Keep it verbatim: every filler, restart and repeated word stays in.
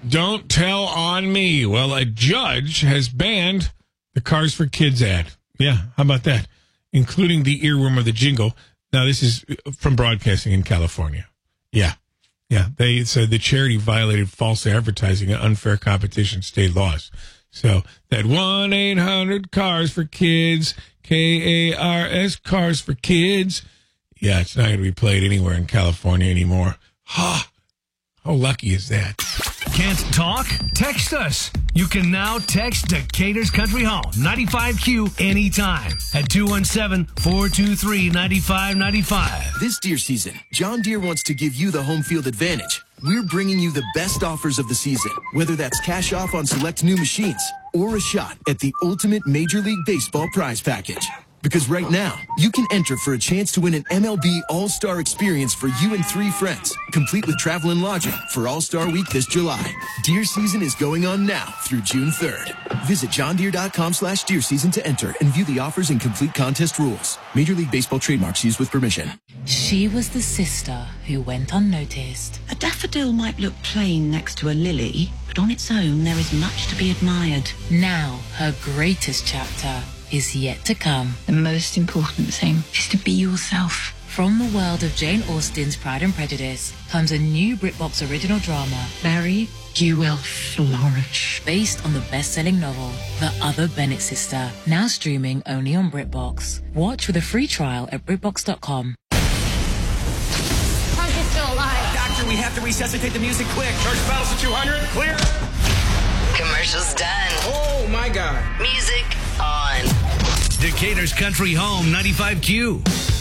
Don't tell on me. Well, a judge has banned the Cars for Kids ad. Yeah, how about that? Including the earworm of the jingle. Now, this is from broadcasting in California. Yeah. Yeah. They said the charity violated false advertising and unfair competition state laws. So that one eight hundred Cars for Kids, K A R S, Cars for Kids. Yeah, it's not going to be played anywhere in California anymore. Ha! How lucky is that? Can't talk? Text us. You can now text Decatur's Country Home, ninety-five Q, anytime at two one seven, four two three, nine five nine five. This deer season, John Deere wants to give you the home field advantage. We're bringing you the best offers of the season, whether that's cash off on select new machines or a shot at the ultimate Major League Baseball prize package. Because right now, you can enter for a chance to win an M L B All-Star experience for you and three friends, complete with travel and lodging for All-Star Week this July. Deer season is going on now through June third. Visit johndeere.com slash deer season to enter and view the offers and complete contest rules. Major League Baseball trademarks used with permission. She was the sister who went unnoticed. A daffodil might look plain next to a lily, but on its own there is much to be admired. Now, her greatest chapter is yet to come. The most important thing is to be yourself. From the world of Jane Austen's Pride and Prejudice comes a new BritBox original drama, Mary, you will flourish. Based on the best-selling novel, The Other Bennett Sister, now streaming only on BritBox. Watch with a free trial at BritBox dot com. Punky's still alive. Doctor, we have to resuscitate the music quick. Charge battles to two hundred, clear. Commercials done. Oh, my God. Music on. Decatur's Country Home, ninety-five Q.